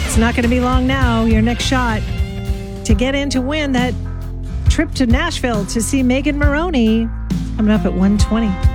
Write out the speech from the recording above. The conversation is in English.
It's not going to be long now. Your next shot to get in to win that trip to Nashville to see Megan Moroney coming up at 1:20.